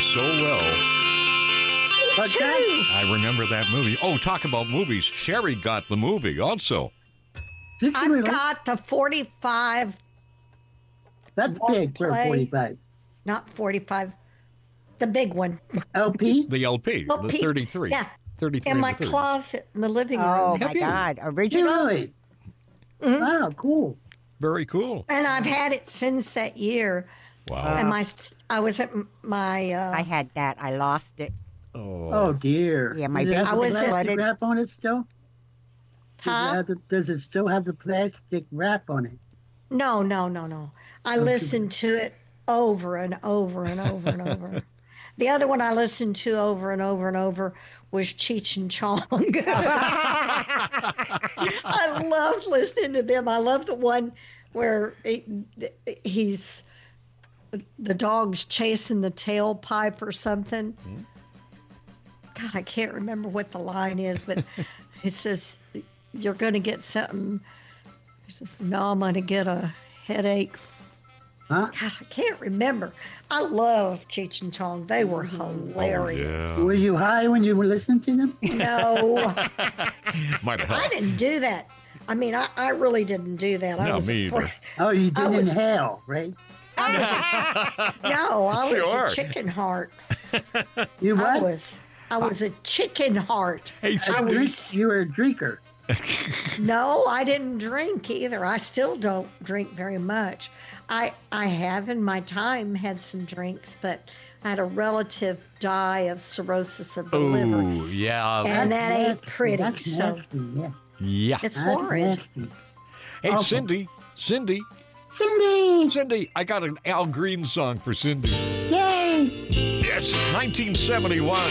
so well. But that, I remember that movie. Oh, talk about movies. Sherry got the movie also. did you I've really? got the 45, That's Won't big for a play. 45. not 45, the big one. LP? The LP, Oh, the Pete, 33. Yeah, 33 in and my the 30. closet in the living room. Oh, Have my you? God. Did you Original? really? Mm-hmm. Wow, cool. Very cool. And I've had it since that year. Wow. And I was at my. I had that. I lost it. Oh, dear. Yeah, my Does it have the basement plastic flooded. wrap on it still? Huh? Does it still have the plastic wrap on it? No. I listened to it over and over and over and over. The other one I listened to over and over and over was Cheech and Chong. I loved listening to them. I love the one where he's the dog's chasing the tailpipe or something. God, I can't remember what the line is, but it says, "You're going to get something." He says, "No, I'm going to get a headache." Huh? God, I can't remember. I love Cheech and Chong. They were hilarious. Yeah. Were you high when you were listening to them? No, Might have I helped. didn't do that. I mean, I really didn't do that. I No, was me either. afraid- Oh, you I didn't was- inhale, right? No, I was Sure. a chicken heart. You I what? was a chicken heart. Hey, A Cindy. drink, you were a drinker. No, I didn't drink either. I still don't drink very much. I have in my time had some drinks, but I had a relative die of cirrhosis of the liver. Oh, yeah. And that ain't nasty. pretty, That's so nasty, yeah. Yeah. it's That's horrid. nasty. Hey, Okay. Cindy. Cindy! Cindy, I got an Al Green song for Cindy. Yay! Yes, 1971.